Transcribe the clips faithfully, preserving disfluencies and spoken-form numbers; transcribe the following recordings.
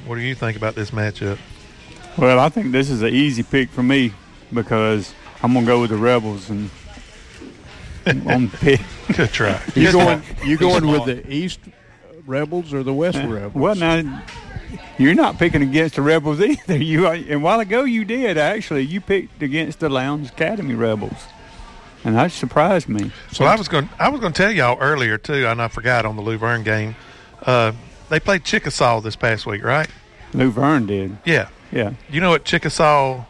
what do you think about this matchup? Well, I think this is an easy pick for me because I'm going to go with the Rebels and on the pick. Good try. You going you going with the East Rebels or the West Uh, Rebels? Well, now, you're not picking against the Rebels either. You And a while ago you did, actually. You picked against the Lowndes Academy Rebels. And that surprised me. So well, I was going I was going to tell y'all earlier, too, and I forgot on the Luverne game. Uh, they played Chickasaw this past week, right? Luverne did. Yeah. Yeah. You know what Chickasaw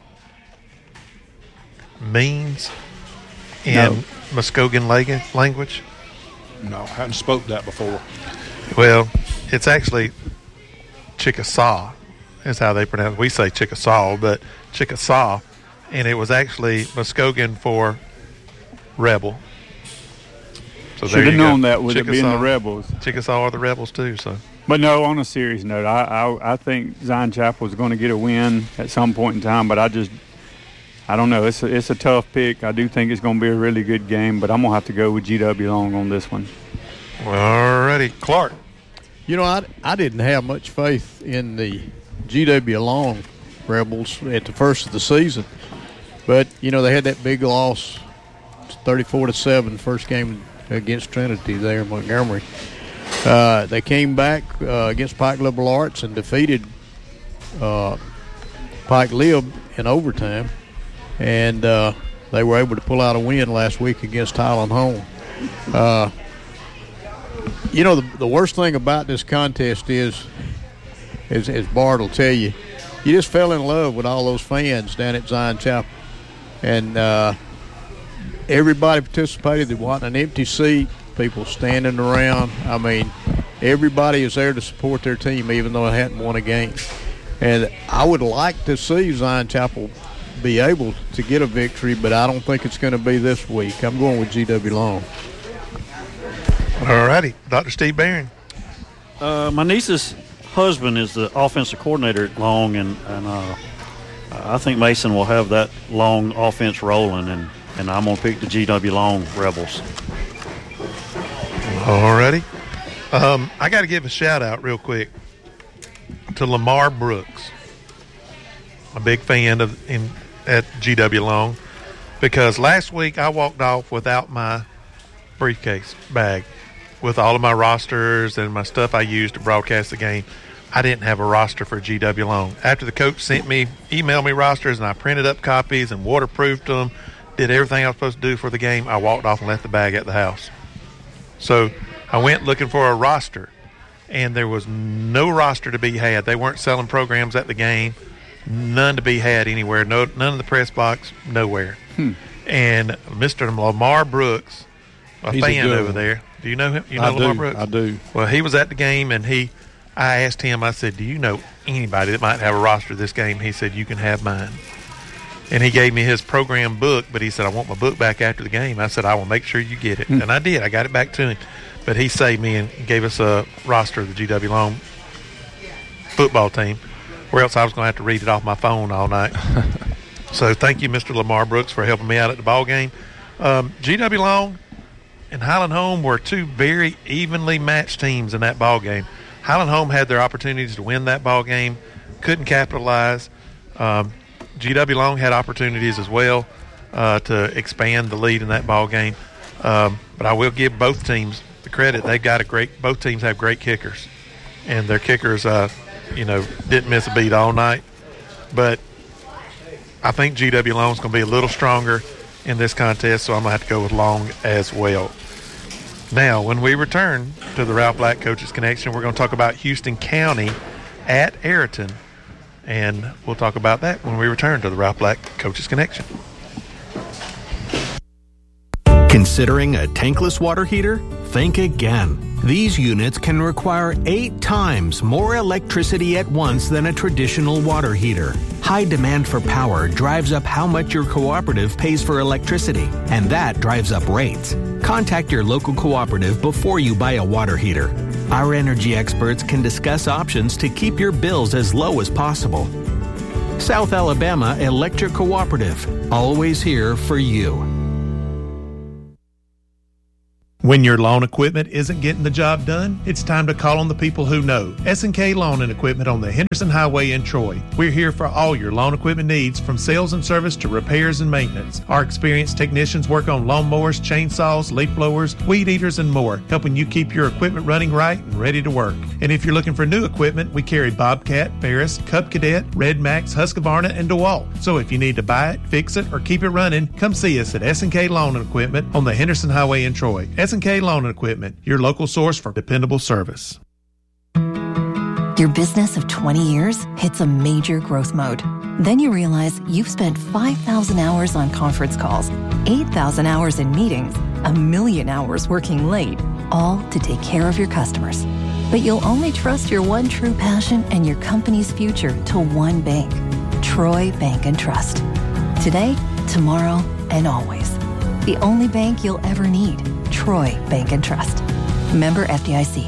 means in No. Muskogee lag- language? No, I hadn't spoke that before. Well, it's actually Chickasaw is how they pronounce it. We say Chickasaw, but Chickasaw, and it was actually Muskogee for rebel. So Should have you known go. that with it being the Chickasaw- Rebels. Chickasaw are the rebels too. So, But no, on a serious note, I I, I think Zion Chapel is going to get a win at some point in time. But I just, I don't know. It's a, it's a tough pick. I do think it's going to be a really good game. But I'm going to have to go with G W Long on this one. alrighty, Clark. You know, I, I didn't have much faith in the G W Long Rebels at the first of the season. But, you know, they had that big loss, thirty-four to seven, first game against Trinity there in Montgomery. Uh, they came back uh, against Pike Liberal Arts and defeated uh, Pike Lib in overtime. And uh, they were able to pull out a win last week against Highland Home. Uh, you know, the, the worst thing about this contest is, as, as Bart will tell you, you just fell in love with all those fans down at Zion Chapel. And uh, everybody participated. There wasn't an empty seat, people standing around. I mean, everybody is there to support their team, even though it hadn't won a game. And I would like to see Zion Chapel be able to get a victory, but I don't think it's going to be this week. I'm going with G W Long. All righty, Doctor Steve Barron. Uh, my niece's husband is the offensive coordinator at Long, and, and uh, I think Mason will have that Long offense rolling, and, and I'm going to pick the G W Long Rebels. All righty. Um, I got to give a shout-out real quick to Lamar Brooks. A big fan of in at G W Long, because last week I walked off without my briefcase bag with all of my rosters and my stuff I used to broadcast the game. I didn't have a roster for G W Long. After the coach sent me, emailed me rosters, and I printed up copies and waterproofed them, did everything I was supposed to do for the game, I walked off and left the bag at the house. So I went looking for a roster, and there was no roster to be had. They weren't selling programs at the game. None to be had anywhere. No, none of the press box, nowhere. Hmm. And Mister Lamar Brooks, a He's a fan good over one. there. Do you know him? You know I Lamar do. Brooks? I do. Well, he was at the game, and he, I asked him, I said, do you know anybody that might have a roster this game? He said, you can have mine. And he gave me his program book, but he said, I want my book back after the game. I said, I will make sure you get it. Hmm. And I did. I got it back to him. But he saved me and gave us a roster of the G W Long football team, or else I was going to have to read it off my phone all night. So thank you, Mister Lamar Brooks, for helping me out at the ball game. Um, G W Long and Highland Home were two very evenly matched teams in that ball game. Highland Home had their opportunities to win that ball game, couldn't capitalize. Um, G W Long had opportunities as well uh, to expand the lead in that ball game. Um, but I will give both teams the credit. They've got a great. Both teams have great kickers, and their kickers, uh, you know, didn't miss a beat all night. But I think G W Long's going to be a little stronger in this contest, so I'm going to have to go with Long as well. Now, when we return to the Ralph Black Coaches Connection, we're going to talk about Houston County at Ayrton, and we'll talk about that when we return to the Ralph Black Coaches Connection. Considering a tankless water heater? Think again. These units can require eight times more electricity at once than a traditional water heater. High demand for power drives up how much your cooperative pays for electricity, and that drives up rates. Contact your local cooperative before you buy a water heater. Our energy experts can discuss options to keep your bills as low as possible. South Alabama Electric Cooperative, always here for you. When your lawn equipment isn't getting the job done, it's time to call on the people who know. S and K Lawn and Equipment on the Henderson Highway in Troy. We're here for all your lawn equipment needs, from sales and service to repairs and maintenance. Our experienced technicians work on lawnmowers, chainsaws, leaf blowers, weed eaters, and more, helping you keep your equipment running right and ready to work. And if you're looking for new equipment, we carry Bobcat, Ferris, Cub Cadet, Red Max, Husqvarna, and DeWalt. So if you need to buy it, fix it, or keep it running, come see us at S and K Lawn and Equipment on the Henderson Highway in Troy. S and K Lawn and Equipment, your local source for dependable service. Your business of twenty years hits a major growth mode. Then you realize you've spent five thousand hours on conference calls, eight thousand hours in meetings, a million hours working late, all to take care of your customers. But you'll only trust your one true passion and your company's future to one bank, Troy Bank and Trust. Today, tomorrow, and always. The only bank you'll ever need. Troy Bank and Trust. Member F D I C.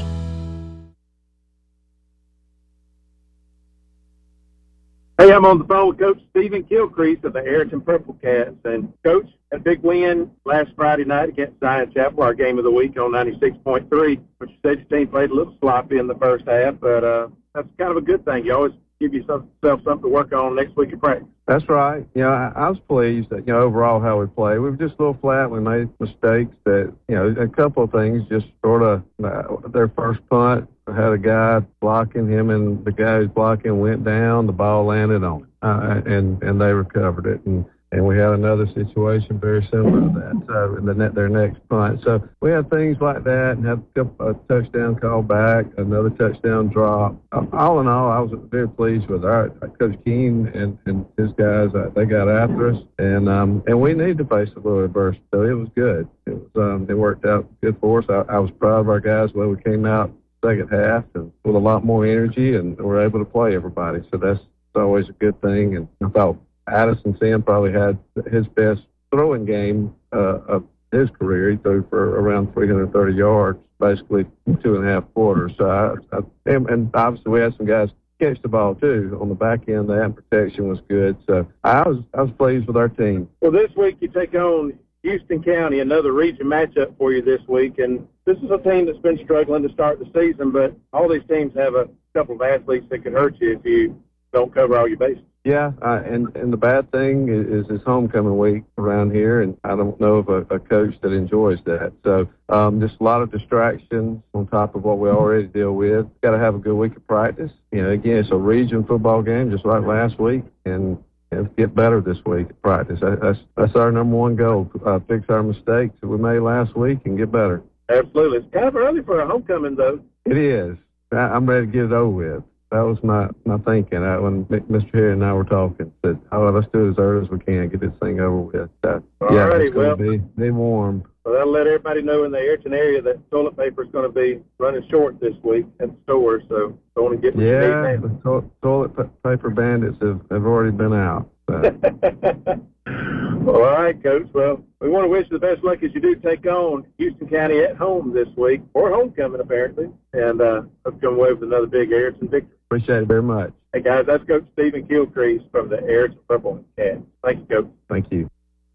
Hey, I'm on the phone with Coach Stephen Kilcrease of the Ayrton Purple Cats. And, Coach, a big win last Friday night against Zion Chapel, our game of the week on ninety-six point three. But you said your team played a little sloppy in the first half, but uh, that's kind of a good thing. You always give yourself something to work on next week of practice. That's right. You know, I, I was pleased that, you know, overall how we played. We were just a little flat. We made mistakes that, you know, a couple of things, just sort of uh, their first punt, had a guy blocking him, and the guy who's blocking went down. The ball landed on him, uh, and, and they recovered it. And, and we had another situation very similar to that, so in the net, their next punt. So we had things like that, and had a, couple, a touchdown call back, another touchdown drop. All in all, I was very pleased with our Coach Keene and, and his guys. Uh, they got after us, and um, and we needed to face a little adversity. So it was good. It was um, it worked out good for us. I, I was proud of our guys the way we came out second half and with a lot more energy, and we're able to play everybody. So that's always a good thing. And I thought Addison Sim probably had his best throwing game uh, of his career. He threw for around three hundred thirty yards, basically two and a half quarters. So I, I, and, and obviously we had some guys catch the ball too on the back end. That protection was good. So I was I was pleased with our team. Well, this week you take on Houston County, another region matchup for you this week, and this is a team that's been struggling to start the season, but all these teams have a couple of athletes that could hurt you if you don't cover all your bases. Yeah, uh, and, and the bad thing is, is it's homecoming week around here, and I don't know of a, a coach that enjoys that. So um, just a lot of distractions on top of what we already deal with. Got to have a good week of practice. You know, again, it's a region football game just like last week, and and get better this week at practice. That's that's our number one goal, uh, fix our mistakes that we made last week and get better. Absolutely. It's kind of early for a homecoming, though. It is. I, I'm ready to get it over with. That was my, my thinking I, when Mister Harry and I were talking. Said, oh, let's do it as early as we can, get this thing over with. So, yeah, righty, it's going to well, be, be warm. Well, that'll let everybody know in the Ayrton area that toilet paper is going to be running short this week at the store, so don't want to get what yeah, you need now. the to- toilet p- paper bandits have, have already been out. So. Well, all right, Coach. Well, we want to wish you the best luck as you do take on Houston County at home this week, or homecoming, apparently, and uh, let's come away with another big Ayrton victory. Appreciate it very much. Hey, guys, that's Coach Stephen Kilcrease from the Ayrton Purple Cats. Thank you, Coach. Thank you.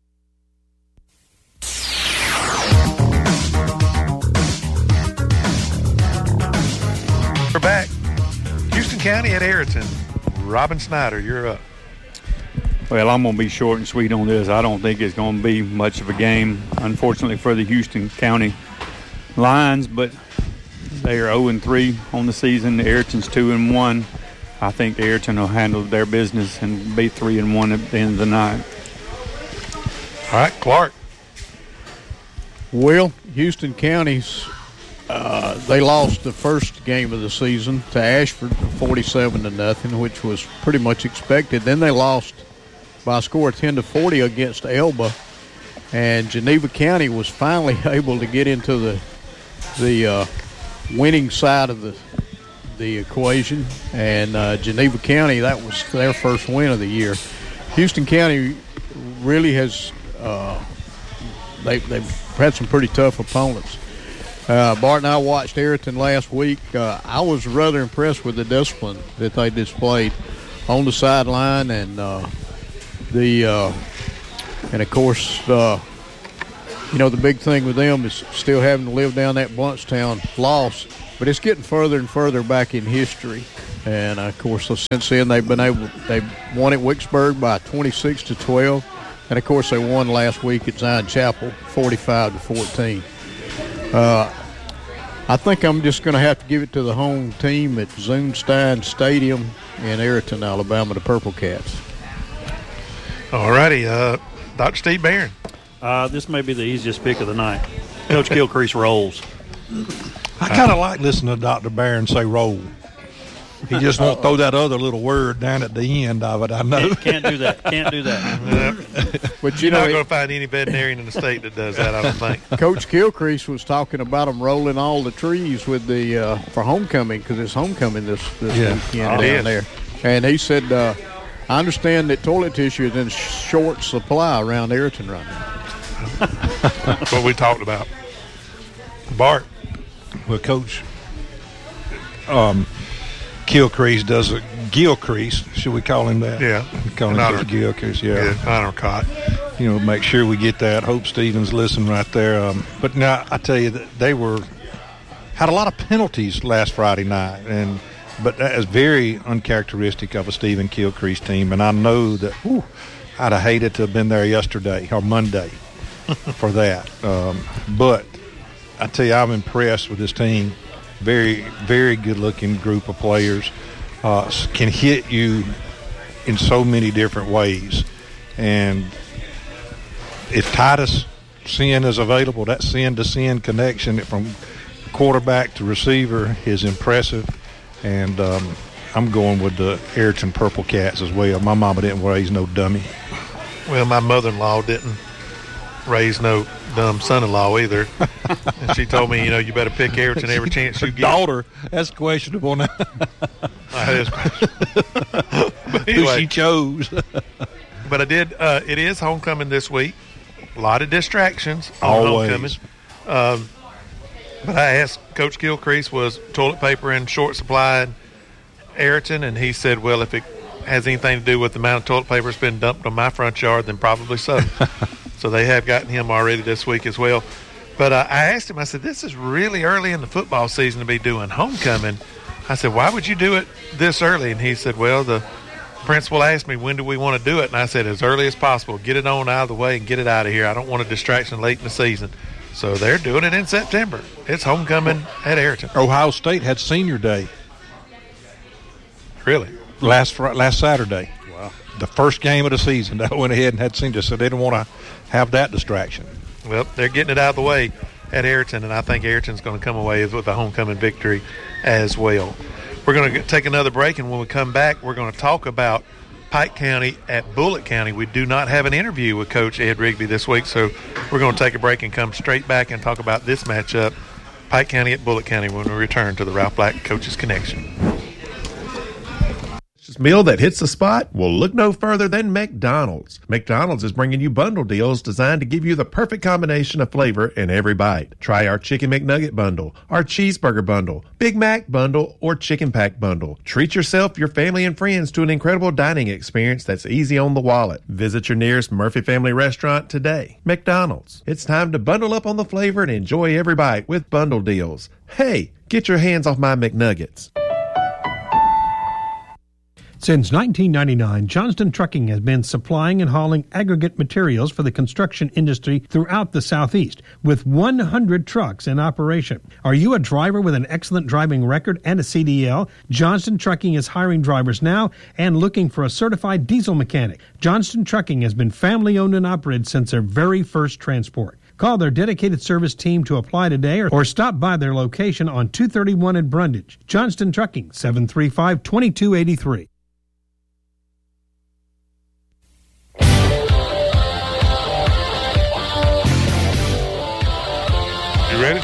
We're back. Houston County at Ayrton. Robin Snyder, you're up. Well, I'm going to be short and sweet on this. I don't think it's going to be much of a game, unfortunately, for the Houston County Lions, but they are oh and three on the season. Ayrton's two and one. I think Ayrton will handle their business and be three and one at the end of the night. All right, Clark. Well, Houston County's uh, they lost the first game of the season to Ashford, forty-seven to nothing, which was pretty much expected. Then they lost by a score of ten to forty against Elba, and Geneva County was finally able to get into the the uh, winning side of the the equation. And uh, Geneva County, that was their first win of the year. Houston County really has uh, they they've had some pretty tough opponents. Uh, Bart and I watched Ayrton last week. Uh, I was rather impressed with the discipline that they displayed on the sideline, and uh, the uh, and of course uh, you know, the big thing with them is still having to live down that Bluntstown loss, but it's getting further and further back in history. And, of course, so since then they've been able – they won at Wicksburg by twenty-six to twelve. And, of course, they won last week at Zion Chapel forty-five to fourteen. Uh, I think I'm just going to have to give it to the home team at Zunestein Stadium in Ayrton, Alabama, the Purple Cats. All righty. Uh, Doctor Steve Barron. Uh, this may be the easiest pick of the night. Coach Gilcrease rolls. I kind of like listening to Doctor Barron say roll. He just won't throw that other little word down at the end of it, I know. Can't, can't do that. Can't do that. But you You're know, not going to find any veterinarian in the state that does that, I don't think. Coach Gilcrease was talking about them rolling all the trees with the uh, for homecoming because it's homecoming this, this Yeah. weekend Oh, down it is. there. And he said, uh, I understand that toilet tissue is in short supply around Ayrton right now. That's what we talked about. Bart. Well, Coach um, Gilcrease does a Gilcrease. Should we call him that? Yeah. Call him An honor. Coach Gilcrease, yeah. Yeah, honor caught. You know, make sure we get that. Hope Stevens listen right there. Um, but now I tell you that they were had a lot of penalties last Friday night, and but that is very uncharacteristic of a Stephen Gilcrease team. And I know that whew, I'd have hated to have been there yesterday or Monday for that. Um, but I tell you, I'm impressed with this team. Very, very good-looking group of players. Uh, can hit you in so many different ways. And if Titus Sin is available, that sin-to-sin connection from quarterback to receiver is impressive. And um, I'm going with the Ayrton Purple Cats as well. My mama didn't raise no dummy. Well, my mother-in-law didn't raise no dumb son-in-law either. And she told me, you know, you better pick Ayrton every chance you get. Daughter, that's questionable now. That is questionable. But Who anyway, she chose. but I did. Uh, it is homecoming this week. A lot of distractions on Always. homecoming. Um, but I asked Coach Gilcrease, was toilet paper in short supply in Ayrton, and he said, well, if it has anything to do with the amount of toilet paper that's been dumped on my front yard, then probably so. So they have gotten him already this week as well. But uh, I asked him, I said, this is really early in the football season to be doing homecoming. I said, why would you do it this early? And he said, well, the principal asked me, when do we want to do it? And I said, as early as possible. Get it on out of the way and get it out of here. I don't want a distraction late in the season. So they're doing it in September. It's homecoming at Ayrton. Ohio State had senior day Really? last fr- last Saturday. Wow. The first game of the season. They went ahead and had senior, so they didn't want to have that distraction. Well, they're getting it out of the way at Ayrton, and I think Ayrton's going to come away with a homecoming victory as well. We're going to take another break, and when we come back, we're going to talk about Pike County at Bullitt County. We do not have an interview with Coach Ed Rigby this week, so we're going to take a break and come straight back and talk about this matchup, Pike County at Bullitt County, when we return to the Ralph Black Coaches Connection. Meal that hits the spot? Well, look no further than McDonald's. McDonald's is bringing you bundle deals designed to give you the perfect combination of flavor in every bite. Try our Chicken McNugget bundle, our Cheeseburger bundle, Big Mac bundle, or Chicken Pack bundle. Treat yourself, your family, and friends to an incredible dining experience that's easy on the wallet. Visit your nearest Murphy Family Restaurant today. McDonald's. It's time to bundle up on the flavor and enjoy every bite with bundle deals. Hey, get your hands off my McNuggets. Since nineteen ninety-nine, Johnston Trucking has been supplying and hauling aggregate materials for the construction industry throughout the Southeast, with one hundred trucks in operation. Are you a driver with an excellent driving record and a C D L? Johnston Trucking is hiring drivers now and looking for a certified diesel mechanic. Johnston Trucking has been family-owned and operated since their very first transport. Call their dedicated service team to apply today or, or stop by their location on two thirty-one in Brundage. Johnston Trucking, seven three five, two two eight three. You ready?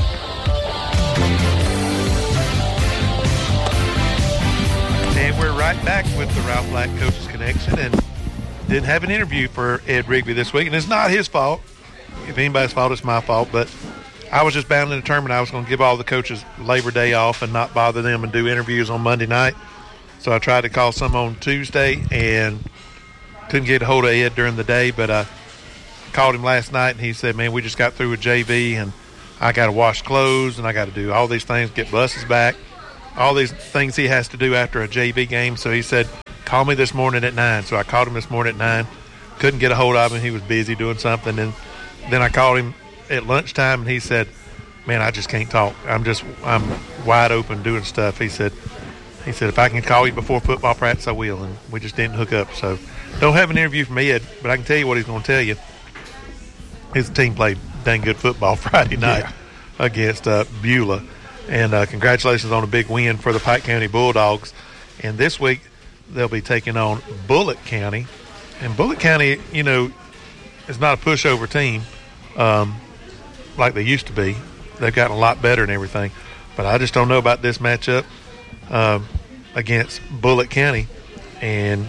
And we're right back with the Ralph Black Coaches Connection, and didn't have an interview for Ed Rigby this week, and it's not his fault. If anybody's fault, it's my fault, but I was just bound and determined I was going to give all the coaches Labor Day off and not bother them and do interviews on Monday night. So I tried to call some on Tuesday and couldn't get a hold of Ed during the day, but I called him last night, and he said, man, we just got through with J V, and I got to wash clothes, and I got to do all these things, get buses back, all these things he has to do after a J V game. So he said, call me this morning at nine. So I called him this morning at nine. Couldn't get a hold of him. He was busy doing something. And then I called him at lunchtime, and he said, man, I just can't talk. I'm just I'm wide open doing stuff. He said, he said, if I can call you before football practice, I will. And we just didn't hook up. So don't have an interview from Ed, but I can tell you what he's going to tell you. His team played dang good football Friday night yeah. against uh, Beulah. And uh, congratulations on a big win for the Pike County Bulldogs. And this week they'll be taking on Bullitt County. And Bullitt County, you know, is not a pushover team um, like they used to be. They've gotten a lot better and everything. But I just don't know about this matchup um, against Bullitt County. And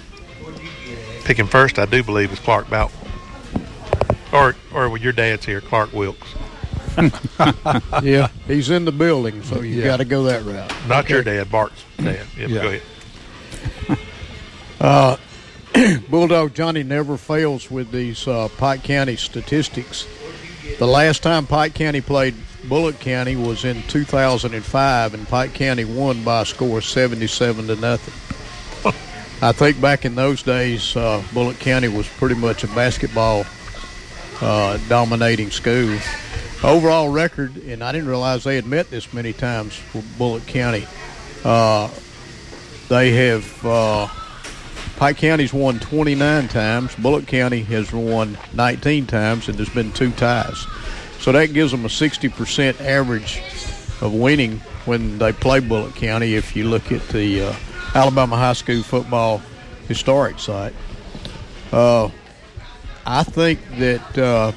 picking first, I do believe, is Clark Boughton. Or, or well, your dad's here, Clark Wilkes. Yeah, he's in the building, so you yeah. got to go that route. Not okay. your dad, Bart's dad. Yep, yeah. Go ahead. Uh, Bulldog Johnny never fails with these uh, Pike County statistics. The last time Pike County played Bullitt County was in two thousand five, and Pike County won by a score of seventy-seven to nothing. I think back in those days, uh, Bullitt County was pretty much a basketball uh, dominating school. Overall record, and I didn't realize they had met this many times for Bullitt County. Uh, they have uh, Pike County's won twenty-nine times. Bullitt County has won nineteen times, and there's been two ties. So that gives them a sixty percent average of winning when they play Bullitt County. If you look at the uh, Alabama High School football historic site, uh, I think that. Uh,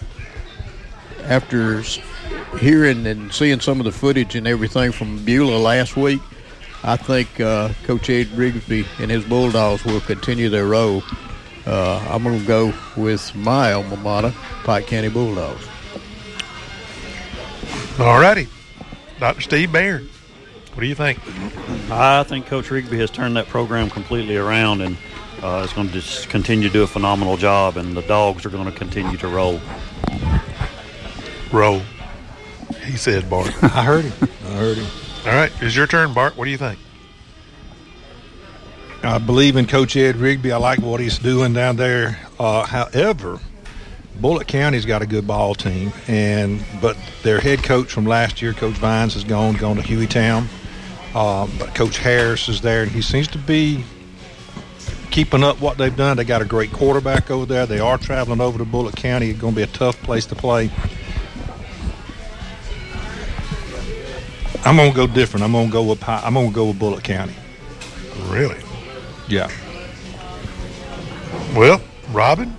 After hearing and seeing some of the footage and everything from Beulah last week, I think uh, Coach Ed Rigsby and his Bulldogs will continue their role. Uh, I'm going to go with my alma mater, Pike County Bulldogs. All righty. Doctor Steve Baird, what do you think? I think Coach Rigsby has turned that program completely around, and uh, is going to just continue to do a phenomenal job, and the Dogs are going to continue to roll. Roll, he said, Bart. I heard him. I heard him. All right, it's your turn, Bart. What do you think? I believe in Coach Ed Rigsby. I like what he's doing down there. Uh, however, Bullitt County's got a good ball team, and but their head coach from last year, Coach Vines, is gone, gone to Hueytown. Uh, but Coach Harris is there, and he seems to be keeping up what they've done. They got a great quarterback over there. They are traveling over to Bullitt County. It's going to be a tough place to play. I'm gonna go different. I'm gonna go with I'm gonna go with Bullitt County. Really? Yeah. Well, Robin,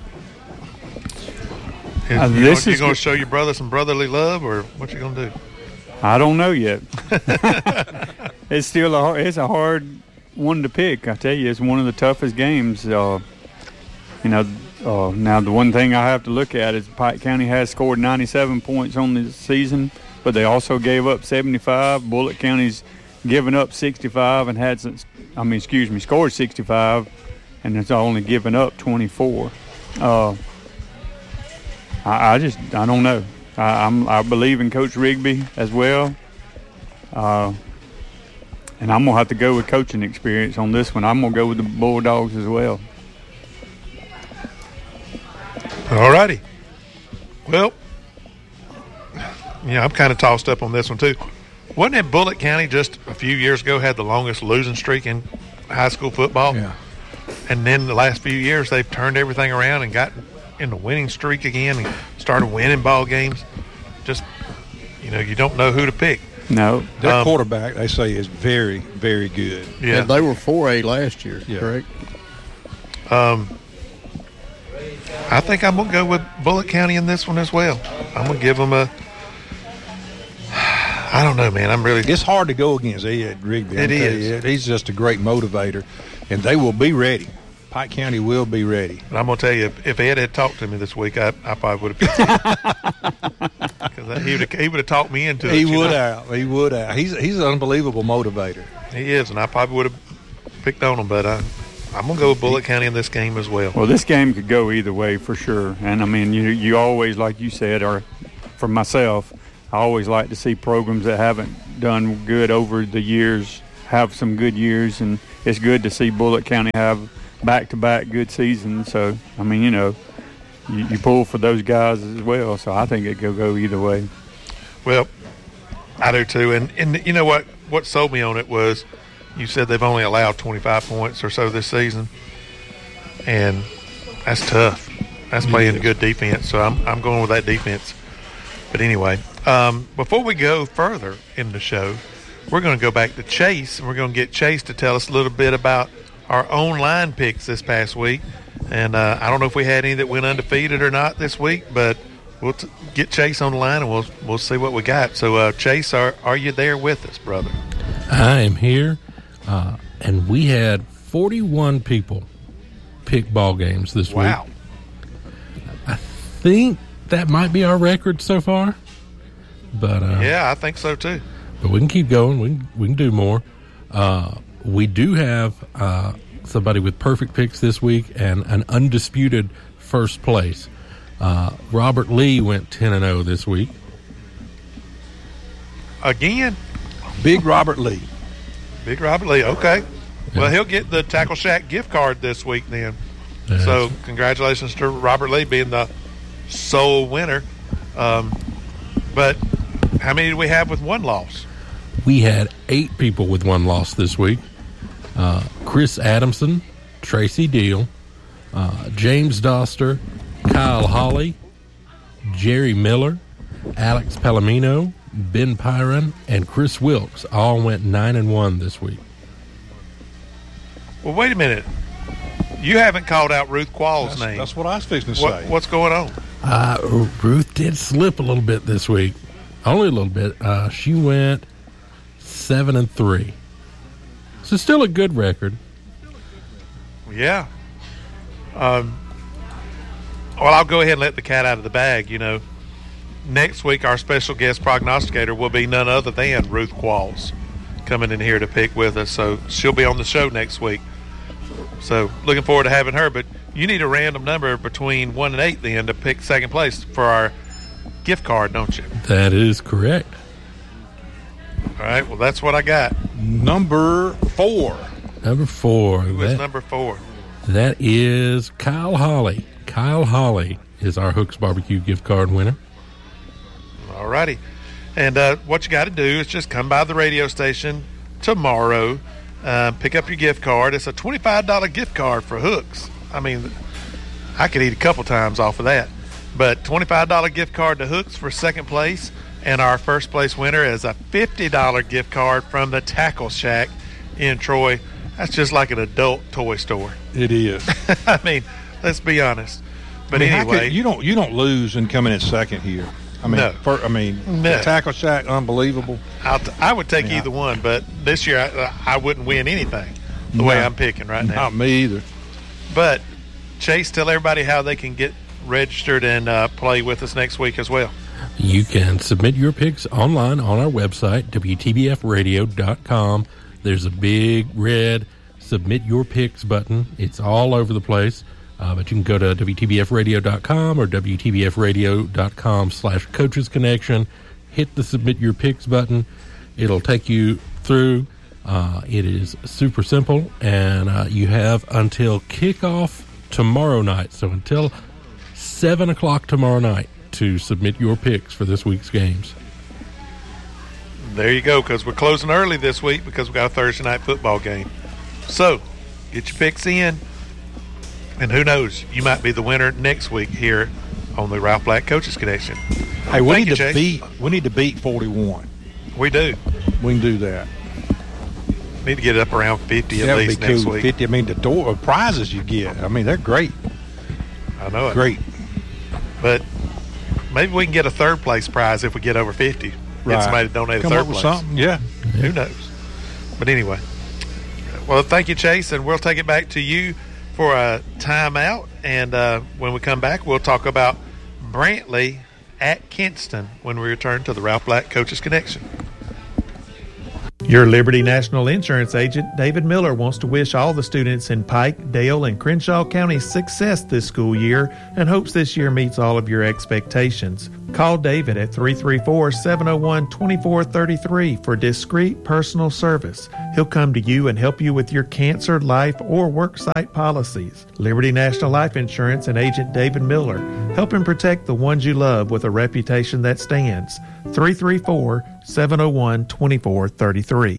uh, you this gonna, is you gonna show your brother some brotherly love, or what you gonna do? I don't know yet. It's still a it's a hard one to pick. I tell you, it's one of the toughest games. Uh, you know, uh, now the one thing I have to look at is Pike County has scored ninety-seven points on the season. But they also gave up seventy-five. Bullitt County's given up sixty-five and had some, I mean, excuse me, scored sixty-five, and it's only given up twenty-four. Uh, I, I just, I don't know. I, I'm, I believe in Coach Rigsby as well. Uh, and I'm going to have to go with coaching experience on this one. I'm going to go with the Bulldogs as well. All righty. Well, yeah, I'm kind of tossed up on this one, too. Wasn't it Bullitt County just a few years ago had the longest losing streak in high school football? Yeah. And then the last few years, they've turned everything around and got in the winning streak again and started winning ball games. Just, you know, you don't know who to pick. No. Their um, quarterback, they say, is very, very good. Yeah. And they were four A last year, yeah. correct? Um, I think I'm going to go with Bullitt County in this one as well. I'm going to give them a – I don't know, man. I'm really. It's hard to go against Ed Rigsby. It is. You, he's just a great motivator, and they will be ready. Pike County will be ready. But I'm gonna tell you, if, if Ed had talked to me this week, I, I probably would have. Because he would have, he would have talked me into it. He would know? have. He would have. He's he's an unbelievable motivator. He is, and I probably would have picked on him, but I, I'm going to go with Bullitt County in this game as well. Well, this game could go either way for sure. And, I mean, you you always, like you said, or for myself, I always like to see programs that haven't done good over the years have some good years. And it's good to see Bullitt County have back-to-back good seasons. So, I mean, you know, you, you pull for those guys as well. So I think it could go either way. Well, I do too. And, and you know what? What sold me on it was – you said they've only allowed twenty-five points or so this season, and that's tough. That's playing good defense, so I'm I'm going with that defense. But anyway, um, before we go further in the show, we're going to go back to Chase, and we're going to get Chase to tell us a little bit about our own line picks this past week. And uh, I don't know if we had any that went undefeated or not this week, but we'll t- get Chase on the line, and we'll we'll see what we got. So, uh, Chase, are are you there with us, brother? I am here. Uh, and we had forty-one people pick ball games this wow. week. I think that might be our record so far. But uh, yeah, I think so too. But we can keep going. We can, we can do more. Uh, we do have uh, somebody with perfect picks this week and an undisputed first place. Uh, Robert Lee went ten and oh this week. Again? Big Robert Lee. Big Robert Lee, okay. Yeah. Well, he'll get the Tackle Shack gift card this week then. Yes. So congratulations to Robert Lee being the sole winner. Um, but how many do we have with one loss? We had eight people with one loss this week. Uh, Chris Adamson, Tracy Deal, uh, James Doster, Kyle Holly, Jerry Miller, Alex Palomino, Ben Pyron, and Chris Wilkes all went nine and one this week. Well, wait a minute. You haven't called out Ruth Quall's that's, name. That's what I was fixing to what, say. What's going on? Uh, Ruth did slip a little bit this week, only a little bit. Uh, she went seven and three, so still a good record. Yeah. Um. Well, I'll go ahead and let the cat out of the bag. You know. Next week, our special guest prognosticator will be none other than Ruth Qualls coming in here to pick with us. So she'll be on the show next week. So looking forward to having her. But you need a random number between one and eight then to pick second place for our gift card, don't you? That is correct. All right. Well, that's what I got. Number four. Number four. Who is that, number four? That is Kyle Holly. Kyle Holly is our Hooks Barbecue gift card winner. All righty. And uh, what you got to do is just come by the radio station tomorrow, uh, pick up your gift card. It's a twenty-five dollars gift card for Hooks. I mean, I could eat a couple times off of that. But twenty-five dollars gift card to Hooks for second place. And our first place winner is a fifty dollars gift card from the Tackle Shack in Troy. That's just like an adult toy store. It is. I mean, let's be honest. But I mean, anyway. could, you don't you don't lose in coming in second here. I mean, no. for, I mean, no. the Tackle Shack, unbelievable. I'll t- I would take yeah. either one, but this year I, I wouldn't win anything the no. way I'm picking right now. Not me either. But, Chase, tell everybody how they can get registered and uh, play with us next week as well. You can submit your picks online on our website, W T B F radio dot com. There's a big red Submit Your Picks button. It's all over the place. Uh, but you can go to W T B F radio dot com or W T B F radio dot com slash coaches connection. Hit the Submit Your Picks button. It'll take you through. Uh, it is super simple, and uh, you have until kickoff tomorrow night. So until seven o'clock tomorrow night to submit your picks for this week's games. There you go, because we're closing early this week because we got a Thursday night football game. So get your picks in. And who knows, you might be the winner next week here on the Ralph Black Coaches Connection. Hey, we Thank need you, to Chase. beat. We need to beat forty-one. We do. We can do that. Need to get it up around fifty at That would least be next cool. week. Fifty. I mean, the door prizes you get. I mean, they're great. I know it. Great. But maybe we can get a third place prize if we get over fifty. Get Right. somebody to donate Come a third up with place. something. Yeah. Who knows? But anyway, well, thank you, Chase, and we'll take it back to you for a timeout. And uh, when we come back, we'll talk about Brantley at Kinston when we return to the Ralph Black Coaches Connection. Your Liberty National Insurance agent, David Miller, wants to wish all the students in Pike, Dale, and Crenshaw counties success this school year and hopes this year meets all of your expectations. Call David at three three four, seven oh one, two four three three for discreet personal service. He'll come to you and help you with your cancer, life, or worksite policies. Liberty National Life Insurance and agent David Miller, helping protect the ones you love with a reputation that stands. three three four, seven oh one, two four three three.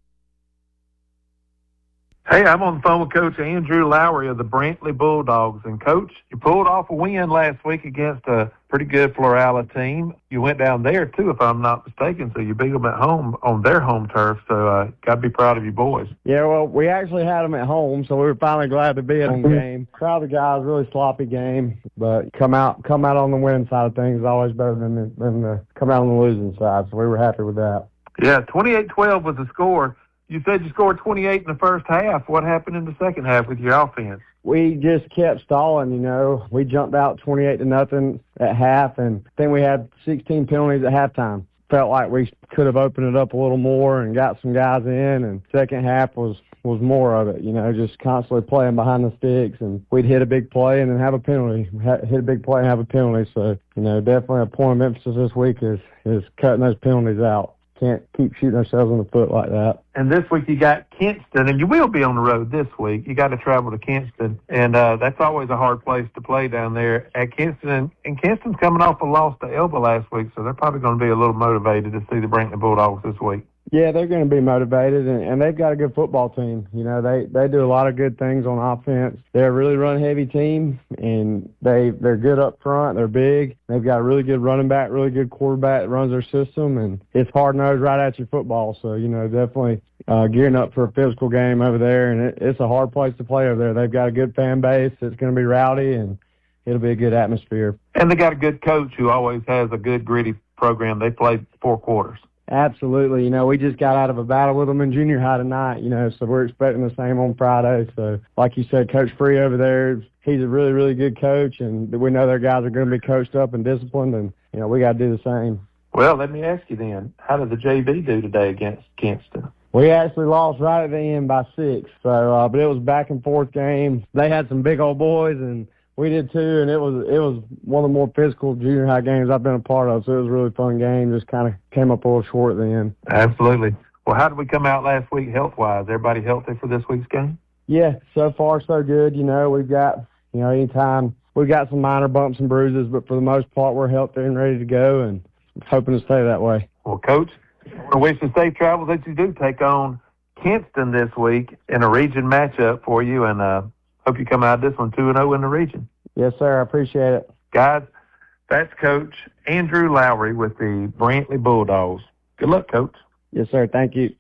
Hey, I'm on the phone with Coach Andrew Lowry of the Brantley Bulldogs. And, Coach, you pulled off a win last week against a pretty good Florala team. You went down there, too, if I'm not mistaken, so you beat them at home on their home turf. So, uh, got to be proud of you boys. Yeah, well, we actually had them at home, so we were finally glad to be at home game. Crowd of guys, really sloppy game, but come out come out on the winning side of things is always better than, the, than the come out on the losing side, so we were happy with that. Yeah, twenty-eight twelve was the score. You said you scored twenty-eight in the first half. What happened in the second half with your offense? We just kept stalling, you know. We jumped out twenty-eight to nothing at half, and then we had sixteen penalties at halftime. Felt like we could have opened it up a little more and got some guys in, and second half was, was more of it, you know, just constantly playing behind the sticks, and we'd hit a big play and then have a penalty, hit a big play and have a penalty. So, you know, definitely a point of emphasis this week is, is cutting those penalties out. Can't keep shooting ourselves in the foot like that. And this week you got Kinston, and you will be on the road this week. You got to travel to Kinston, and uh, that's always a hard place to play down there at Kinston. And, and Kinston's coming off a loss to Elba last week, so they're probably going to be a little motivated to see the Brantley Bulldogs this week. Yeah, they're going to be motivated, and, and they've got a good football team. You know, they, they do a lot of good things on offense. They're a really run-heavy team, and they, they're good up front. They're big. They've got a really good running back, really good quarterback that runs their system, and it's hard-nosed right at your football. So, you know, definitely uh, gearing up for a physical game over there, and it, it's a hard place to play over there. They've got a good fan base. It's going to be rowdy, and it'll be a good atmosphere. And they got a good coach who always has a good, gritty program. They played four quarters. Absolutely. You know, we just got out of a battle with them in junior high tonight, you know, so we're expecting the same on Friday. So, like you said, Coach Free over there, he's a really, really good coach, and we know their guys are going to be coached up and disciplined, and, you know, we got to do the same. Well, let me ask you then, how did the J V do today against Kinston? We actually lost right at the end by six, so uh, but it was a back-and-forth game. They had some big old boys, and we did too, and it was it was one of the more physical junior high games I've been a part of, so it was a really fun game. Just kind of came up a little short at the end. Absolutely. Well, how did we come out last week health-wise? Everybody healthy for this week's game? Yeah, so far so good. You know, we've got, you know, anytime we've got some minor bumps and bruises, but for the most part we're healthy and ready to go, and hoping to stay that way. Well, Coach, I wish you safe travels that you do take on Kinston this week in a region matchup for you, and uh, hope you come out this one two and oh in the region. Yes, sir. I appreciate it. Guys, that's Coach Andrew Lowry with the Brantley Bulldogs. Good luck, Coach. Yes, sir. Thank you.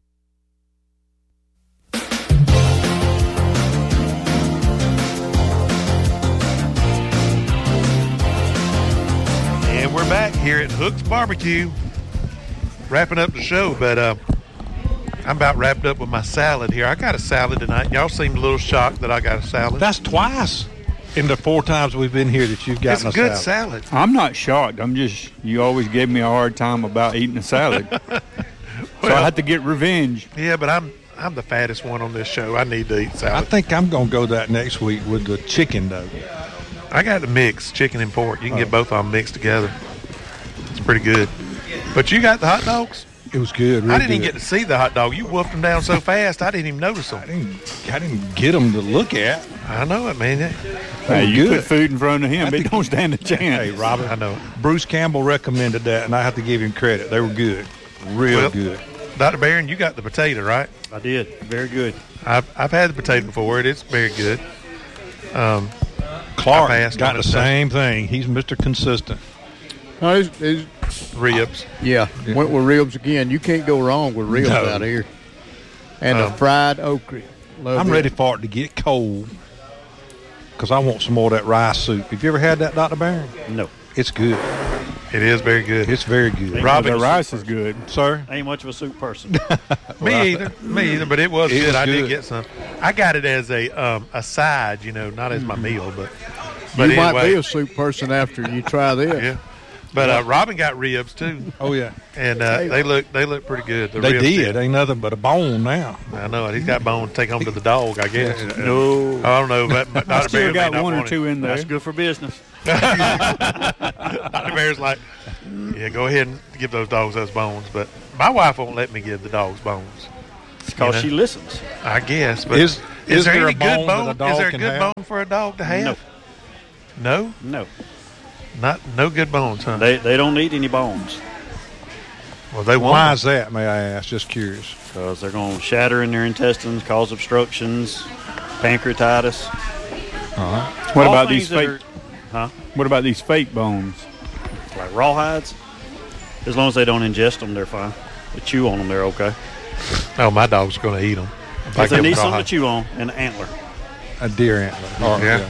And we're back here at Hook's Barbecue, wrapping up the show, but uh, I'm about wrapped up with my salad here. I got a salad tonight. Y'all seemed a little shocked that I got a salad. That's twice in the four times we've been here that you've gotten it's a good salad. salad. I'm not shocked. I'm just, you always gave me a hard time about eating a salad. well, so I had to get revenge. Yeah, but I'm I'm the fattest one on this show. I need to eat salad. I think I'm going to go that next week with the chicken, though. I got the mix, chicken and pork. You can oh. get both of them mixed together. It's pretty good. But you got the hot dogs? It was good. Really I didn't good. even get to see the hot dog. You wolfed them down so fast, I didn't even notice them. I didn't, I didn't get them to look at. I know it, man. Hey, you good. Put food in front of him, but don't stand a chance. Hey, Robert, I know. Bruce Campbell recommended that, and I have to give him credit. They were good. Real well, good. Doctor Barron, you got the potato, right? I did. Very good. I've, I've had the potato before. It is very good. Um, Clark got the same thing. He's Mister Consistent. No, it's, it's, ribs. Yeah, yeah, went with ribs again. You can't go wrong with ribs no. out here. And um, a fried okra. Love I'm it. ready for it to get cold because I want some more of that rice soup. Have you ever had that, Doctor Barron? No. It's good. It is very good. It's very good. Robin, the rice is good. Sir? I ain't much of a soup person. Me either. Me either, but it was it good. Was I good. did get some. I got it as a um, a side, you know, not as my meal, but, but you anyway. might be a soup person after you try this. Yeah. But uh, Robin got ribs too. Oh yeah, and uh, they look they look pretty good. The they ribs did. Did. Ain't nothing but a bone now. I know it. He's got bone to take home to the dog, I guess. No, I don't know. But Doctor I still Bear got may not one or want two it. in there. That's good for business. Doctor Bear's like, yeah, go ahead and give those dogs those bones. But my wife won't let me give the dogs bones. It's because You know? she listens. I guess. But Is- is, is there, there any a bone good that bone? a dog Is there a can good have? bone for a dog to have? No. No. No. Not no good bones, huh? They they don't need any bones. Well, they won't. Why is that? May I ask? Just curious. Because they're going to shatter in their intestines, cause obstructions, pancreatitis. Uh-huh. What All about things these that fake? are- huh? What about these fake bones? Like rawhides. As long as they don't ingest them, they're fine. They chew on them, they're okay. Oh, my dog's going to eat them. If they need something to chew on, an antler. A deer antler. Or- Yeah.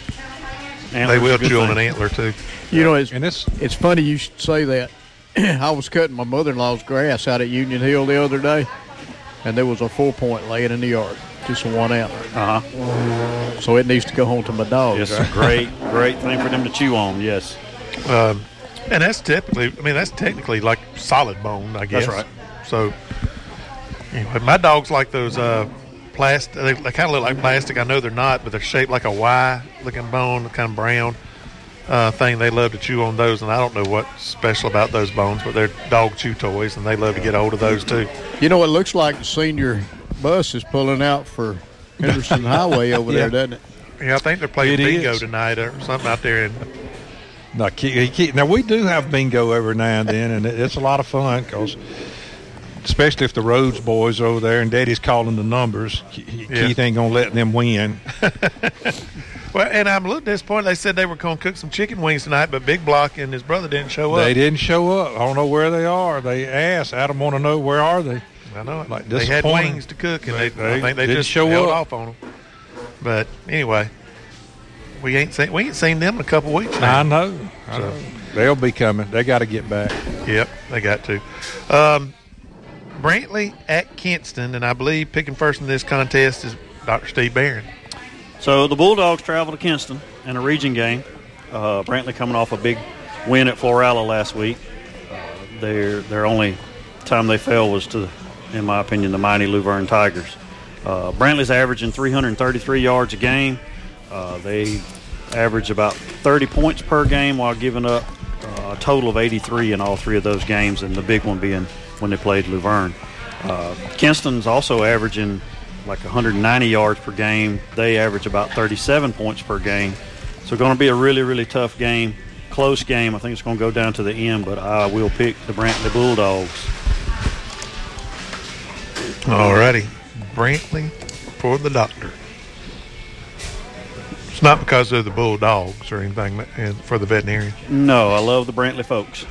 They Antler's will a good chew on thing. an antler too. You know, it's And it's it's funny you should say that. I was cutting my mother-in-law's grass out at Union Hill the other day, and there was a four-point laying in the yard, just one antler. Uh-huh. So it needs to go home to my dogs. It's right? a great, great thing for them to chew on, yes. Um, and that's typically, I mean, that's technically like solid bone, I guess. That's right. So, anyway, my dogs like those uh, plastic. They, they kind of look like plastic. I know they're not, but they're shaped like a Y-looking bone, kind of brown uh, thing. They love to chew on those, and I don't know what's special about those bones, but they're dog chew toys, and they love to get a hold of those too. You know, it looks like the senior bus is pulling out for Henderson Highway over Yeah. there, doesn't it? Yeah, I think they're playing It bingo is. tonight or something out there. In, No, keep, keep, now we do have bingo every now and then, and it, it's a lot of fun because, especially if the Rhodes boys are over there and Daddy's calling the numbers, Keith Yeah. ain't gonna let them win. well, and I'm a little disappointed. They said they were going to cook some chicken wings tonight, but Big Block and his brother didn't show up. They didn't show up. I don't know where they are. They asked. Adam want to know where are they. I know it. Like They had disappointing. wings to cook, and They- they, I they think they didn't just show held up. off on them. But anyway, we ain't seen we ain't seen them in a couple weeks now. I know. I So- know. They'll be coming. They got to get back. Yep, they got to. Um, Brantley at Kinston, and I believe picking first in this contest is Doctor Steve Barron. So the Bulldogs travel to Kinston in a region game. Uh, Brantley coming off a big win at Florala last week. Uh, their their only time they fell was to, in my opinion, the mighty Luverne Tigers. Uh, Brantley's averaging three hundred thirty-three yards a game. Uh, they average about thirty points per game while giving up uh, a total of eighty-three in all three of those games, and the big one being when they played Luverne. Uh, Kinston's also averaging like one hundred ninety yards per game. They average about thirty-seven points per game. So going to be a really, really tough game, close game. I think it's going to go down to the end, but I will pick the Brantley Bulldogs. All righty, Brantley for the doctor. It's not because they're the Bulldogs or anything and for the veterinarian. No, I love the Brantley folks.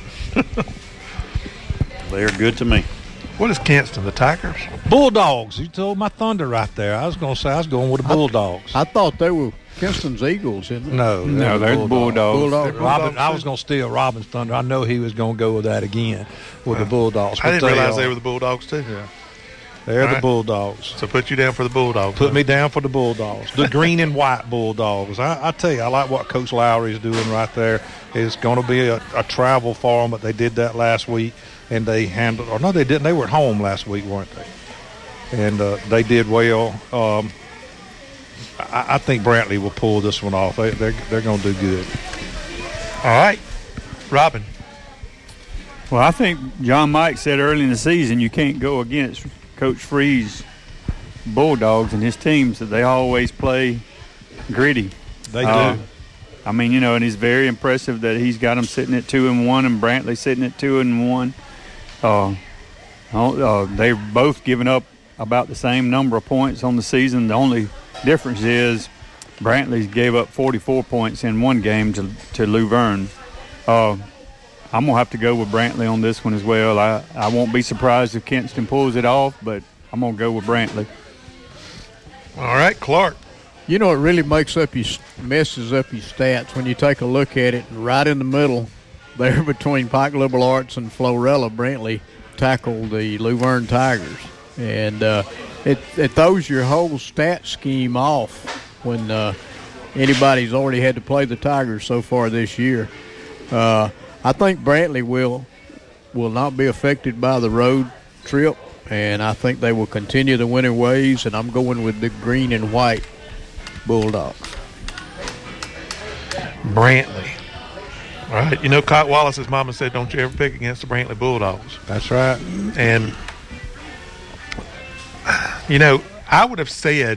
They are good to me. What is Kinston, the Tigers? Bulldogs. You told my thunder right there. I was going to say I was going with the Bulldogs. I thought they were Kinston's Eagles, isn't it? No, No, they're the Bulldogs. Bulldogs. Robin, I was going to steal Robin's thunder. I know he was going to go with that again with the Bulldogs. I but didn't realize are. they were the Bulldogs too. Yeah. They're All the right. Bulldogs. So put you down for the Bulldogs. Put huh? me down for the Bulldogs. The green and white Bulldogs. I, I tell you, I like what Coach Lowry is doing right there. It's going to be a, a travel for them, but they did that last week, and they handled – or no, they didn't. They were at home last week, weren't they? And uh, they did well. Um, I, I think Brantley will pull this one off. They, they're they're going to do good. All right, Robin. Well, I think John Mike said early in the season you can't go against Coach Free's Bulldogs and his teams, that they always play gritty. They Uh, do. I mean, you know, and it's very impressive that he's got them sitting at two and one, and Brantley sitting at two and one. Uh, uh, they're both giving up about the same number of points on the season. The only difference is Brantley gave up forty-four points in one game to to Luverne. Uh, I'm gonna have to go with Brantley on this one as well. I, I won't be surprised if Kinston pulls it off, but I'm gonna go with Brantley. All right, Clark. You know, it really makes up your messes up your stats when you take a look at it. Right in the middle, there between Pike Liberal Arts and Florella, Brantley tackled the Luverne Tigers, and uh, it it throws your whole stat scheme off when uh, anybody's already had to play the Tigers so far this year. Uh, I think Brantley will will not be affected by the road trip, and I think they will continue the winning ways, and I'm going with the green and white Bulldogs. Brantley. All right. You know, Cott Wallace's mama said, don't you ever pick against the Brantley Bulldogs. That's right. And, you know, I would have said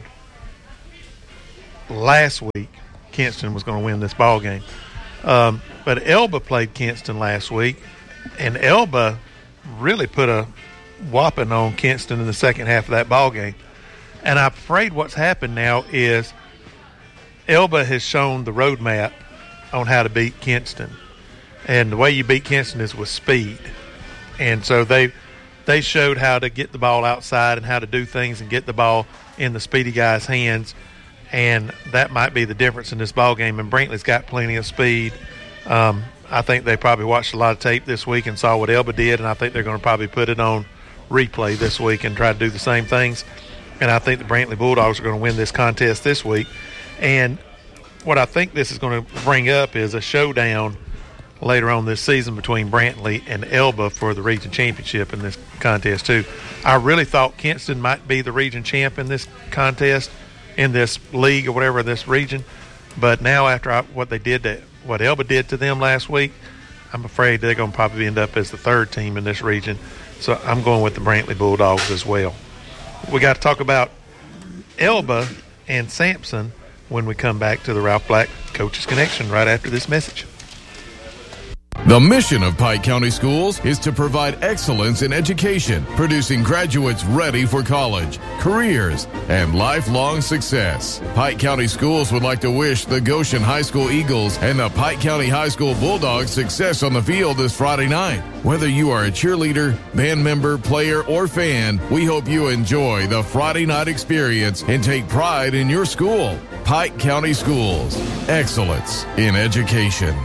last week Kinston was going to win this ball game. Um, but Elba played Kinston last week, and Elba really put a whopping on Kinston in the second half of that ball game. And I'm afraid what's happened now is Elba has shown the roadmap on how to beat Kinston. And the way you beat Kinston is with speed. And so they they showed how to get the ball outside and how to do things and get the ball in the speedy guy's hands. And that might be the difference in this ball game. And Brantley's got plenty of speed. Um, I think they probably watched a lot of tape this week and saw what Elba did, and I think they're going to probably put it on replay this week and try to do the same things. And I think the Brantley Bulldogs are going to win this contest this week. And what I think this is going to bring up is a showdown later on this season between Brantley and Elba for the region championship in this contest too. I really thought Kinston might be the region champ in this contest, in this league or whatever, this region. But now after I, what they did, to, what Elba did to them last week, I'm afraid they're going to probably end up as the third team in this region. So I'm going with the Brantley Bulldogs as well. We got to talk about Elba and Sampson when we come back to the Ralph Black Coaches Connection right after this message. The mission of Pike County Schools is to provide excellence in education, producing graduates ready for college, careers, and lifelong success. Pike County Schools would like to wish the Goshen High School Eagles and the Pike County High School Bulldogs success on the field this Friday night. Whether you are a cheerleader, band member, player, or fan, we hope you enjoy the Friday night experience and take pride in your school. Pike County Schools, excellence in education.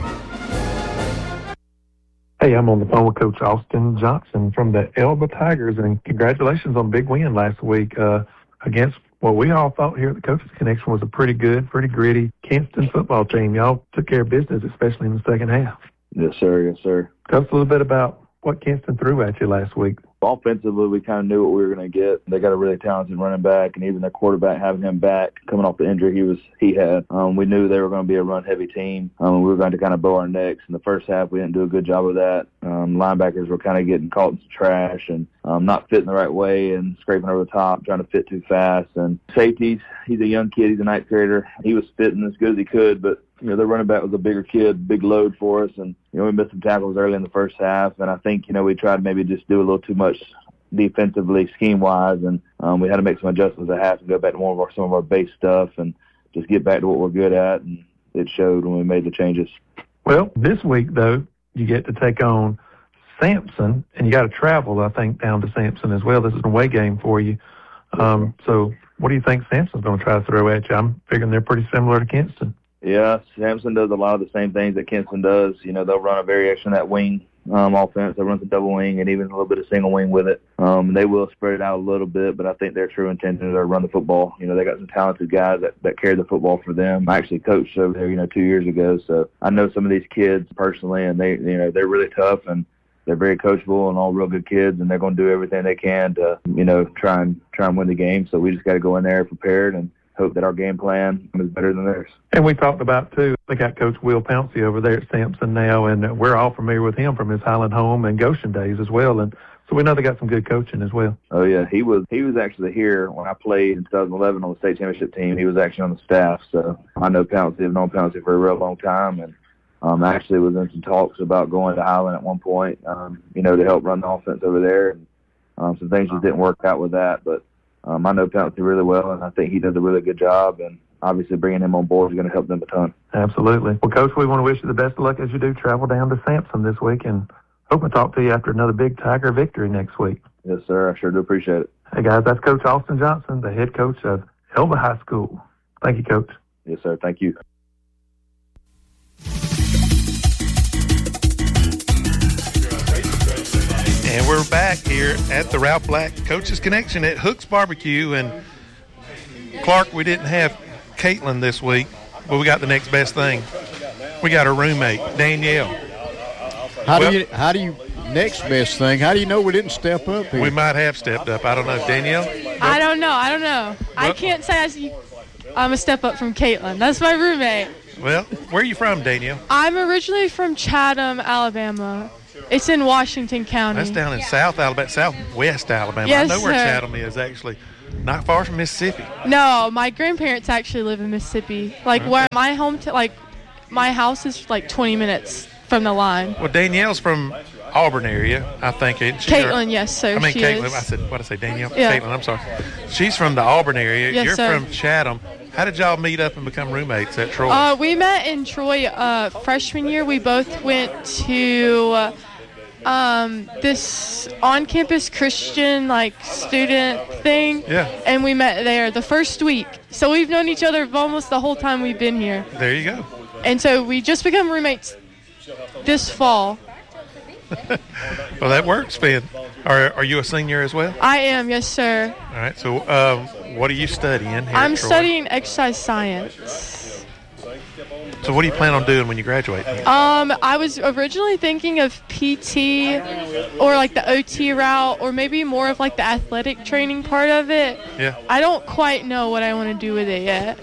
Hey, I'm on the phone with Coach Austin Johnson from the Elba Tigers, and congratulations on a big win last week uh, against what we all thought here at the Coaches Connection was a pretty good, pretty gritty Kinston football team. Y'all took care of business, especially in the second half. Yes, sir. Yes, sir. Tell us a little bit about what Kinston threw at you last week. Offensively, we kind of knew what we were going to get. They got a really talented running back, and even their quarterback, having him back, coming off the injury he was he had, um, we knew they were going to be a run-heavy team. Um, we were going to kind of bow our necks. In the first half, we didn't do a good job of that. Um, linebackers were kind of getting caught in some trash and um, not fitting the right way and scraping over the top, trying to fit too fast. And safeties, he's a young kid. He's a ninth grader. He was fitting as good as he could, but you know, their running back was a bigger kid, big load for us, and you know, we missed some tackles early in the first half. And I think you know we tried to maybe just do a little too much defensively, scheme-wise, and um, we had to make some adjustments at half and go back to more of our some of our base stuff and just get back to what we're good at. And it showed when we made the changes. Well, this week though, you get to take on Sampson, and you got to travel, I think, down to Sampson as well. This is an away game for you. Um, so, what do you think Sampson's going to try to throw at you? I'm figuring they're pretty similar to Kinston. Yeah, Sampson does a lot of the same things that Kinston does. You know, they'll run a variation of that wing um, offense. They'll run the double wing and even a little bit of single wing with it. Um, they will spread it out a little bit, but I think their true intention is to run the football. You know, they got some talented guys that, that carry the football for them. I actually coached over there, you know, two years ago, so I know some of these kids personally, and they, you know, they're really tough and they're very coachable and all real good kids, and they're going to do everything they can to, you know, try and try and win the game. So we just got to go in there prepared and hope that our game plan is better than theirs. And we talked about, too, they got Coach Will Pouncey over there at Sampson now, and we're all familiar with him from his Highland home and Goshen days as well. And so we know they got some good coaching as well. Oh, yeah. He was he was actually here when I played in two thousand eleven on the state championship team. He was actually on the staff. So I know Pouncey. I've known Pouncey for a real long time. And um, I actually was in some talks about going to Highland at one point, um, you know, to help run the offense over there. And um, some things just didn't work out with that. But Um, I know Pouncey really well, and I think he does a really good job, and obviously bringing him on board is going to help them a ton. Absolutely. Well, Coach, we want to wish you the best of luck as you do travel down to Sampson this week, and hope to talk to you after another big Tiger victory next week. Yes, sir. I sure do appreciate it. Hey, guys, that's Coach Austin Johnson, the head coach of Elba High School. Thank you, Coach. Yes, sir. Thank you. And we're back here at the Ralph Black Coaches Connection at Hook's Barbecue. And, Clark, we didn't have Caitlin this week, but we got the next best thing. We got her roommate, Danielle. How well, do you? How do you? Next best thing. How do you know we didn't step up here? We might have stepped up. I don't know, Danielle. I don't know. I don't know. I can't say I, I'm a step up from Caitlin. That's my roommate. Well, where are you from, Danielle? I'm originally from Chatham, Alabama. It's in Washington County. That's down in South Alabama, Southwest Alabama. Yes, I know where sir. Chatham is, actually. Not far from Mississippi. No, my grandparents actually live in Mississippi. Like Okay. where my home, t- like my house is like twenty minutes from the line. Well, Danielle's from Auburn area, I think. Isn't she? Caitlin, yes, sir. I mean, she Caitlin. is. I said, what did I say, Danielle? Yeah. Caitlin, I'm sorry. She's from the Auburn area. Yes, You're sir. from Chatham. How did y'all meet up and become roommates at Troy? Uh, we met in Troy uh, freshman year. We both went to uh, um, this on-campus Christian like student thing. Yeah. And we met there the first week. So we've known each other almost the whole time we've been here. There you go. And so we just become roommates this fall. Well, that works, Ben. Are, are you a senior as well? I am, yes, sir. All right. So, um, what are you studying here I'm at Troy? studying exercise science. So, what do you plan on doing when you graduate? Um, I was originally thinking of P T or like the O T route or maybe more of like the athletic training part of it. Yeah. I don't quite know what I want to do with it yet.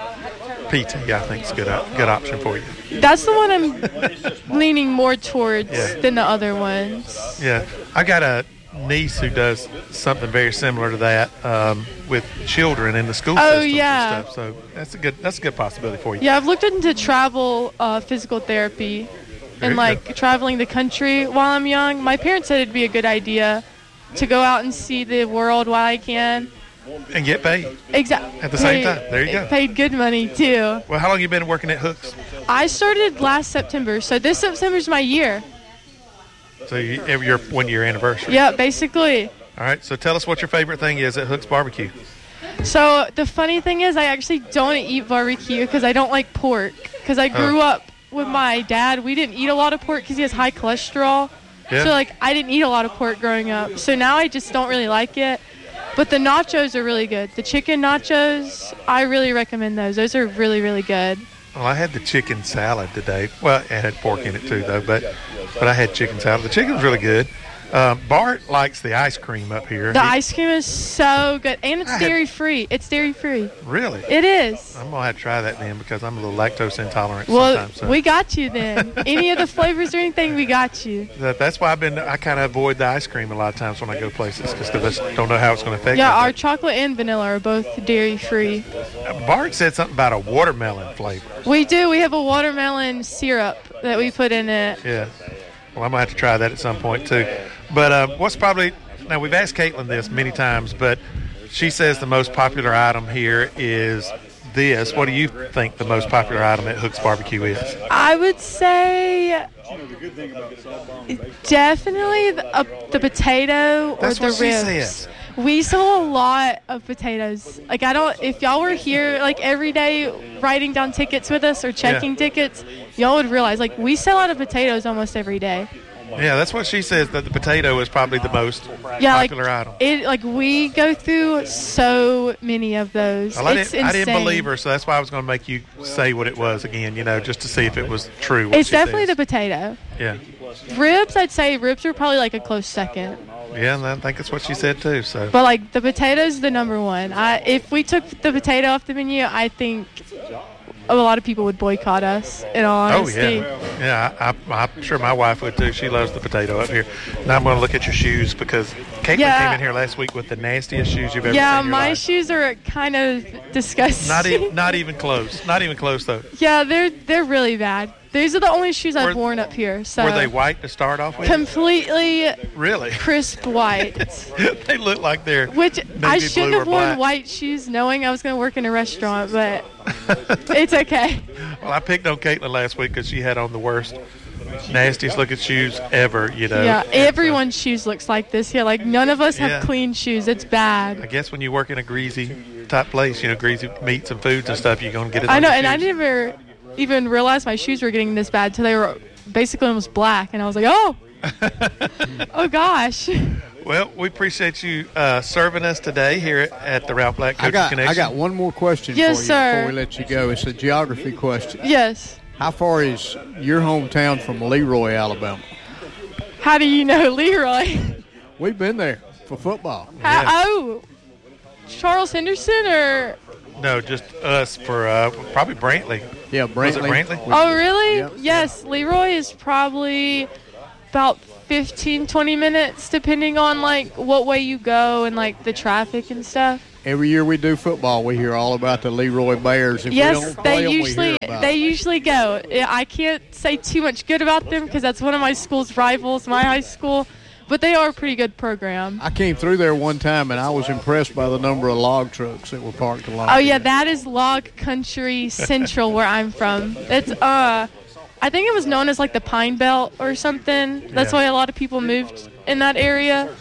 P T, yeah, I think it's a good, op- good option for you. That's the one I'm leaning more towards Yeah. than the other ones. Yeah, I got a niece who does something very similar to that um, with children in the school Oh, systems yeah. and stuff. So that's a good that's a good possibility for you. Yeah, I've looked into travel uh, physical therapy There and you like go. traveling the country while I'm young. My parents said it'd be a good idea to go out and see the world while I can. And get paid. Exactly. At the same time. There you go. Paid good money too. Well, how long you been working at Hooks? I started last September, so this September's my year. So you, every your one year anniversary. Yeah, basically. All right. So tell us what your favorite thing is at Hooks Barbecue. So the funny thing is, I actually don't eat barbecue because I don't like pork. Because I grew Oh. up with my dad. We didn't eat a lot of pork because he has high cholesterol. Yeah. So like I didn't eat a lot of pork growing up. So now I just don't really like it. But the nachos are really good. The chicken nachos, I really recommend those. Those are really, really good. Well, I had the chicken salad today. Well, it had pork in it too, though. But but I had chicken salad. The chicken was really good. Um, Bart likes the ice cream up here. The He- ice cream is so good. And it's I had- dairy free. It's dairy free. Really? It is. I'm gonna have to try that then because I'm a little lactose intolerant Well, sometimes. So. we got you then. Any of the flavors or anything, we got you. That, that's why I've been. I kind of avoid the ice cream a lot of times when I go places because I just don't know how it's going to affect Yeah, me. our chocolate and vanilla are both dairy free. Bart said something about a watermelon flavor. We do. We have a watermelon syrup that we put in it. Yeah. Well, I'm gonna have to try that at some point too. But uh, what's probably now we've asked Caitlin this many times, but she says the most popular item here is this. What do you think the most popular item at Hooks Barbecue is? I would say definitely the, uh, the potato or That's the what she ribs. says. We sell a lot of potatoes. Like I don't. If y'all were here like every day writing down tickets with us or checking Yeah. tickets, y'all would realize like we sell out of potatoes almost every day. Yeah, that's what she says. That the potato is probably the most Yeah, like popular item. it. Like we go through so many of those. Well, I, it's didn't, I didn't insane. believe her, so that's why I was going to make you say what it was again, you know, just to see if it was true. What It's she definitely says. the potato. Yeah. Ribs, I'd say ribs are probably like a close second. Yeah, and I think that's what she said too. So. But like the potato's the number one. I if we took the potato off the menu, I think a lot of people would boycott us. In all Oh honesty. yeah, yeah. I, I, I'm sure my wife would too. She loves the potato up here. Now I'm going to look at your shoes because Caitlin Yeah. came in here last week with the nastiest shoes you've ever Yeah, seen in your my life. shoes are kind of disgusting. Not even, not even close. Not even close though. Yeah, they're they're really bad. These are the only shoes I've Were- worn up here. So Were they white to start off with? completely Really? crisp white. They look like they're Which navy I blue shouldn't or have worn black. white shoes knowing I was going to work in a restaurant, but it's okay. Well, I picked on Caitlin last week because she had on the worst, nastiest looking shoes ever. You know. Yeah, And, uh, everyone's shoes looks like this here. Like none of us have Yeah. clean shoes. It's bad. I guess when you work in a greasy type place, you know, greasy meats and foods and stuff, you're gonna get it. I on know, your and I shoes. never even realized my shoes were getting this bad till they were basically almost black, and I was like, oh, oh gosh. Well, we appreciate you uh, serving us today here at, at the Ralph Black Coaching I got Connection. I got one more question Yes, for you sir. before we let you go. It's a geography question. Yes. How far is your hometown from Leroy, Alabama? How do you know Leroy? We've been there for football. How, oh, Charles Henderson or? No, just us for uh, probably Brantley. Yeah, Brantley. Was it Brantley? Oh, really? Yep. Yes, Leroy is probably about fifteen, twenty minutes, depending on, like, what way you go and, like, the traffic and stuff. Every year we do football, we hear all about the Leroy Bears. If yes, we don't play they them, usually we hear about they it. usually go. I can't say too much good about them because that's one of my school's rivals, my high school. But they are a pretty good program. I came through there one time, and I was impressed by the number of log trucks that were parked along. Oh, yeah, that is Log Country Central where I'm from. It's, uh, I think it was known as, like, the Pine Belt or something. That's Yeah. why a lot of people moved in that area.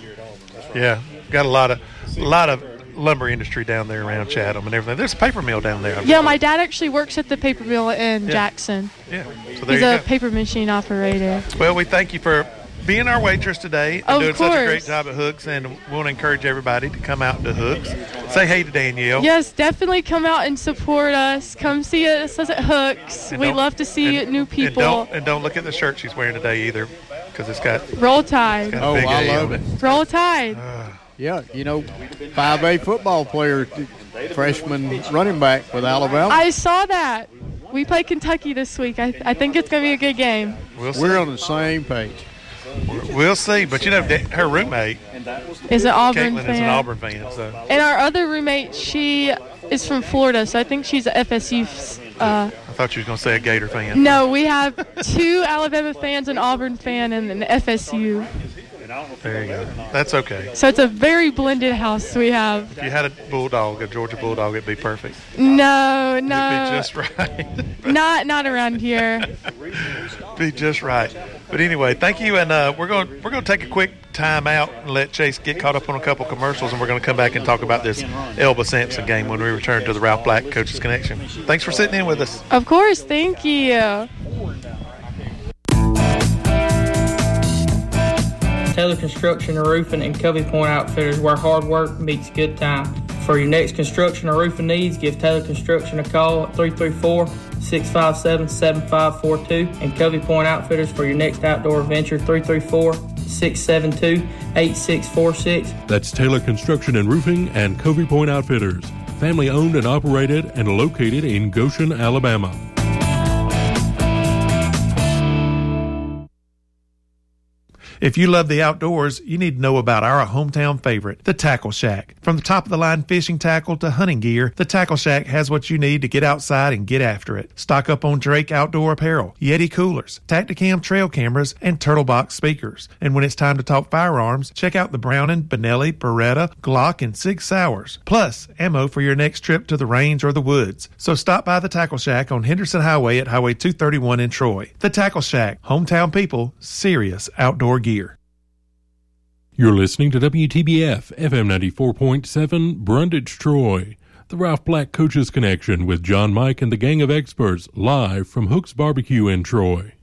Yeah, got a lot of a lot of lumber industry down there around Chatham and everything. There's a paper mill down there. Yeah, my dad actually works at the paper mill in Yeah. Jackson. Yeah, so there He's you a go. paper machine operator. Well, we thank you for being our waitress today and Of doing such a great course. job at Hooks, and we want to encourage everybody to come out to Hooks. Say hey to Danielle. Yes, definitely come out and support us. Come see us at Hooks. And We don't- love to see and- new And people. don't, and don't look at the shirt she's wearing today either, because it's got Roll Tide. it's got a Oh, big I A love on it. Roll Tide. Yeah, you know, five A football player, freshman running back with Alabama. I saw that. We play Kentucky this week. I, I think it's going to be a good game. We'll see. We're on the same page. We'll see. But, you know, da- her roommate, Is an Auburn Caitlin, fan. is an Auburn fan. So And our other roommate, she is from Florida, so I think she's a F S U. Uh, I thought you was going to say a Gator fan. no, we have two Alabama fans, an Auburn fan, and an F S U. There you go. That's okay. So it's a very blended house we have. If you had a Bulldog, a Georgia Bulldog, it'd be perfect. No, It'd no. be just right. Not not around here. Be just right. But anyway, thank you, and uh, we're going we're going to take a quick time out and let Chase get caught up on a couple commercials, and we're going to come back and talk about this Elba Sampson game when we return to the Ralph Black Coaches Connection. Thanks for sitting in with us. Of course, thank you. Taylor Construction and Roofing and Covey Point Outfitters, where hard work meets good time. For your next construction or roofing needs, give Taylor Construction a call at three three four, six five seven, seven five four two and Covey Point Outfitters for your next outdoor adventure, three three four, six seven two, eight six four six. That's Taylor Construction and Roofing and Covey Point Outfitters. Family owned and operated and located in Goshen, Alabama. If you love the outdoors, you need to know about our hometown favorite, the Tackle Shack. From the top-of-the-line fishing tackle to hunting gear, the Tackle Shack has what you need to get outside and get after it. Stock up on Drake outdoor apparel, Yeti coolers, Tacticam trail cameras, and Turtle Box speakers. And when it's time to talk firearms, check out the Browning, Benelli, Beretta, Glock, and Sig Sauers. Plus, ammo for your next trip to the range or the woods. So stop by the Tackle Shack on Henderson Highway at Highway two thirty-one in Troy. The Tackle Shack, hometown people, serious outdoor gear. You're listening to W T B F F M ninety-four point seven, Brundage, Troy. The Ralph Black Coaches Connection with John Mike and the gang of experts live from Hook's Barbecue in Troy.